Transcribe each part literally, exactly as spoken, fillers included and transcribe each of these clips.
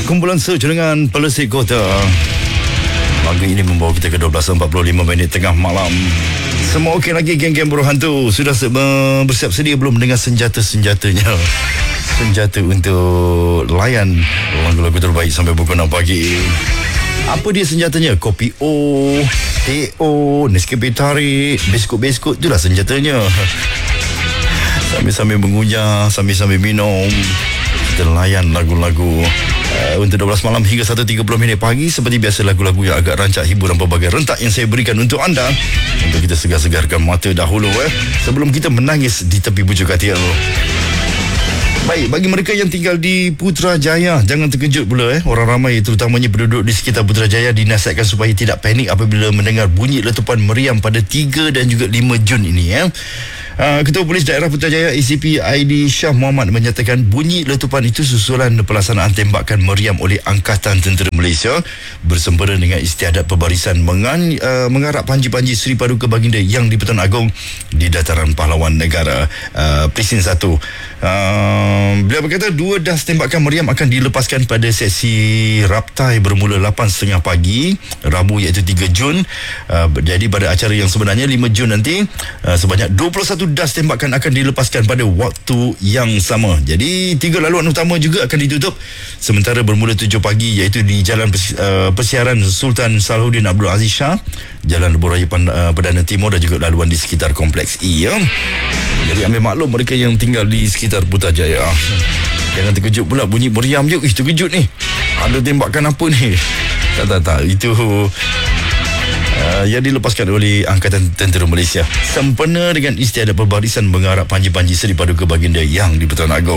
Kumpulan search dengan Pelesik Kota. Lagu ini membawa kita ke dua belas empat puluh lima minit tengah malam. Semua okey lagi geng-geng buruh hantu? Sudah bersiap sedia belum dengan senjata-senjatanya? Senjata untuk layan lagu-lagu terbaik sampai pukul enam pagi. Apa dia senjatanya? Kopi O, teh O, Nescafe tarik, biskut-biskut, itulah senjatanya. Sambil-sambil mengunyah, sambil-sambil minum, kita layan lagu-lagu uh, untuk dua belas malam hingga satu tiga puluh minit pagi. Seperti biasa, lagu-lagu yang agak rancak hiburan pelbagai rentak yang saya berikan untuk anda, untuk kita segar-segarkan mata dahulu eh, sebelum kita menangis di tepi bujur katil. Baik, bagi mereka yang tinggal di Putrajaya, jangan terkejut pula eh. Orang ramai, terutamanya penduduk di sekitar Putrajaya, dinasihatkan supaya tidak panik apabila mendengar bunyi letupan meriam pada tiga dan juga lima Jun ini eh. Uh, Ketua Polis Daerah Putrajaya A C P Aidi Shah Muhammad menyatakan bunyi letupan itu susulan pelaksanaan tembakan meriam oleh Angkatan Tentera Malaysia bersempena dengan istiadat pembarisan mengan, uh, mengarap panji-panji Seri Paduka Baginda Yang di-Pertuan Agong di Dataran Pahlawan Negara, uh, Presin satu. Uh, beliau berkata dua das tembakan meriam akan dilepaskan pada sesi raptai bermula lapan tiga puluh pagi Rabu iaitu tiga Jun. Uh, jadi pada acara yang sebenarnya lima Jun nanti, uh, sebanyak dua puluh satu das tembakan akan dilepaskan pada waktu yang sama. Jadi tiga laluan utama juga akan ditutup sementara bermula tujuh pagi iaitu di Jalan uh, Persiaran Sultan Salahuddin Abdul Aziz Shah, Jalan Lebuh Raya uh, Perdana Timur dan juga laluan di sekitar Kompleks E ya. Jadi ambil maklum mereka yang tinggal di sekitar Putrajaya. Jangan terkejut pula bunyi meriam je. Ish, terkejut ni. Ada tembakan apa ni? Tak tak tak itu Uh, yang dilepaskan oleh Angkatan Tentera Malaysia sempena dengan istiadat pembarisan mengarap panji-panji Seri Paduka Baginda Yang di-Pertuan Agong.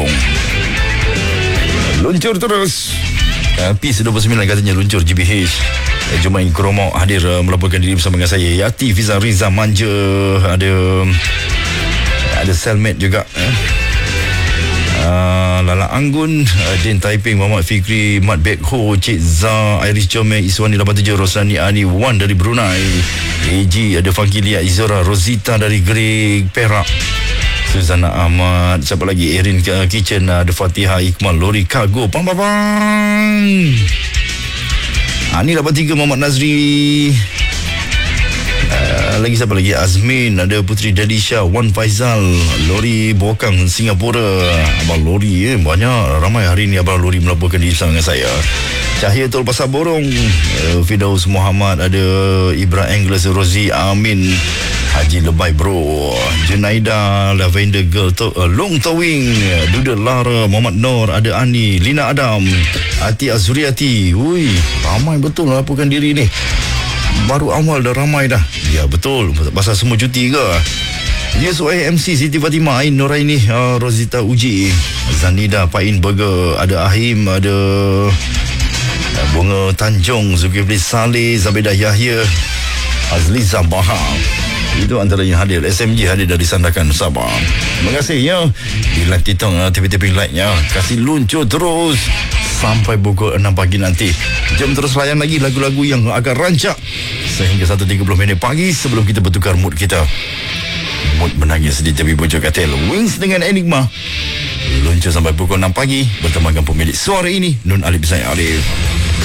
Luncur terus. uh, P dua puluh sembilan katanya luncur G B H. uh, Jumain Kromo hadir uh, melaporkan diri bersama dengan saya, Yati Fiza Riza Manja. Ada Ada Selmet juga eh. Uh, Lala Anggun, uh, Din Taiping, Muhammad Fikri, Mat Bek Ho, Cik Zah, Iris Comel, Iswani lapan tujuh, Rosani Ani Wan dari Brunei, A G, ada Funky Lia Izora, Rosita dari Gerig Perak, Suzana Ahmad, siapa lagi, Erin uh, Kitchen, ada Fatihah Iqmal, Lori Cargo, Pang Pang Pang. Ani lapan tiga, Muhammad Nazri. Uh, lagi siapa lagi? Azmin, ada Putri Dalisha, Wan Faizal, Lori Bokang Singapura. Abang Lori eh, banyak ramai hari ni Abang Lori melaporkan diri bersama dengan saya. Cahaya Tol Pasar Borong, uh, Fidaus Muhammad, ada Ibra Angles, Rozi Amin, Haji Lebay Bro, Junaida, Lavender Girl, to, uh, Long Towing, Duda Lara, Muhammad Nur, ada Ani, Lina Adam, Ati Azuriati. Ui, ramai betul melaporkan diri ni. Baru awal dah ramai dah. Ya betul, pasal semua cuti ke. Yes, O A M C, Siti Fatimah, Ain Nuraini, uh, Rosita Uji, Zanida, Pain Burger, ada Ahim, ada uh, Bunga Tanjung, Zulkifli Saleh, Zabedah Yahya, Azliza Bahar. Itu antara yang hadir. S M G hadir dari Sandakan, Sabah. Terima kasih ya. Di like titong uh, tipi-tipi like-nya. Kasih luncur terus sampai pukul enam pagi nanti. Jom terus layan lagi lagu-lagu yang agak rancak sehingga satu tiga puluh minit pagi sebelum kita bertukar mood kita. Mood menangis di tepi bujur katil. Wings dengan Enigma. Luncur sampai pukul enam pagi bertemankan pemilik suara ini, Nun Alif Zain Arif.